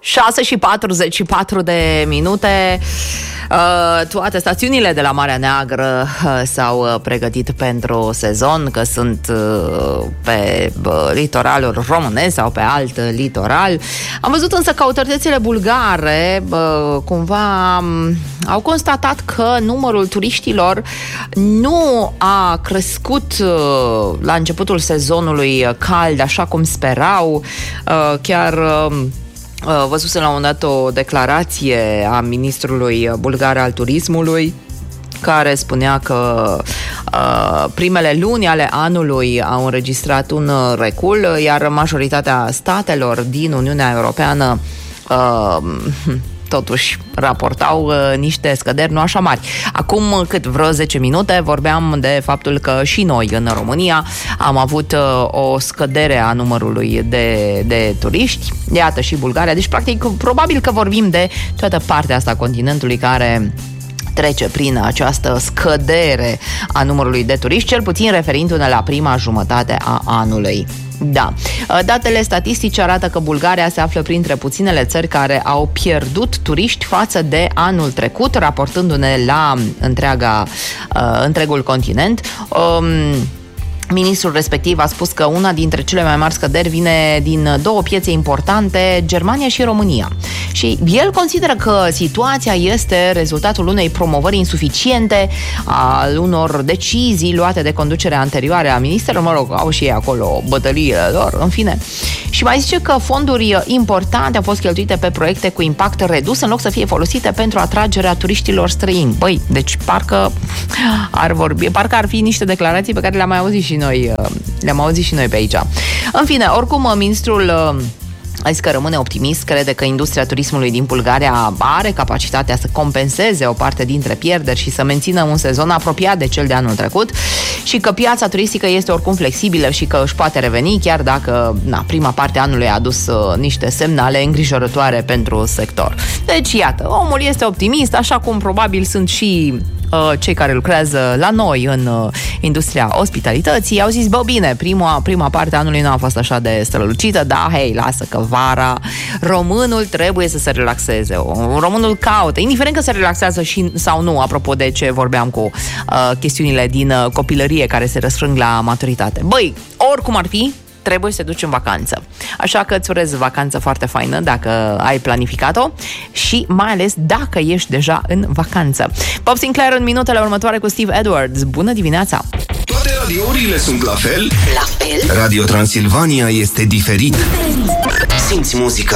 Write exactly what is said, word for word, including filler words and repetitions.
șase și patruzeci și patru de minute. Uh, toate stațiunile de la Marea Neagră uh, s-au uh, pregătit pentru sezon, că sunt uh, pe uh, litoralul românesc sau pe alt uh, litoral. Am văzut însă că autoritățile bulgare uh, cumva um, au constatat că numărul turiștilor nu a crescut uh, la începutul sezonului cald așa cum sperau. Uh, chiar uh, Văzusem la un moment dat o declarație a ministrului bulgar al turismului, care spunea că uh, primele luni ale anului au înregistrat un recul, iar majoritatea statelor din Uniunea Europeană uh, totuși raportau uh, niște scăderi nu așa mari. Acum cât vreo zece minute vorbeam de faptul că și noi în România am avut uh, o scădere a numărului de, de turiști. Iată și Bulgaria. Deci practic probabil că vorbim de toată partea asta a continentului care trece prin această scădere a numărului de turiști, cel puțin referindu-ne la prima jumătate a anului. Da. Datele statistice arată că Bulgaria se află printre puținele țări care au pierdut turiști față de anul trecut, raportându-ne la întreaga, întregul continent. Um, Ministrul respectiv a spus că una dintre cele mai mari scăderi vine din două piețe importante, Germania și România. Și el consideră că situația este rezultatul unei promovări insuficiente, al unor decizii luate de conducerea anterioare a ministerilor, mă rog, au și ei acolo bătăliile lor, în fine. Și mai zice că fonduri importante au fost cheltuite pe proiecte cu impact redus în loc să fie folosite pentru atragerea turiștilor străini. Băi, deci parcă ar vorbi, parcă ar fi niște declarații pe care le-am mai auzit și noi, le-am auzit și noi pe aici. În fine, oricum, ministrul a zis că rămâne optimist, crede că industria turismului din Bulgaria are capacitatea să compenseze o parte dintre pierderi și să mențină un sezon apropiat de cel de anul trecut și că piața turistică este oricum flexibilă și că își poate reveni, chiar dacă na, prima parte a anului a adus uh, niște semnale îngrijorătoare pentru sector. Deci, iată, omul este optimist, așa cum probabil sunt și cei care lucrează la noi în uh, industria ospitalității. Au zis, bă, bine, prima, prima parte a anului nu a fost așa de strălucită, da, hei, lasă că vara românul trebuie să se relaxeze. Românul caută, indiferent că se relaxează și, sau nu, apropo de ce vorbeam cu uh, chestiunile din uh, copilărie care se răsfrâng la maturitate. Băi, oricum ar fi, trebuie să te duci în vacanță. Așa că îți urez vacanță foarte faină dacă ai planificat-o și mai ales dacă ești deja în vacanță. Bob Sinclair în minutele următoare cu Steve Edwards. Bună dimineața! Toate radiourile sunt la fel? La fel? Radio Transilvania este diferit. Simți muzica